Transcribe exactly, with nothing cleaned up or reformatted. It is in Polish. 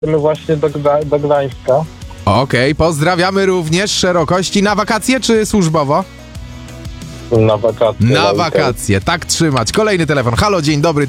My właśnie do, Gda- do Gdańska. Okej, pozdrawiamy również szerokości. Na wakacje czy służbowo? Na wakacje. Na weekend. wakacje, tak trzymać. Kolejny telefon. Halo, dzień dobry.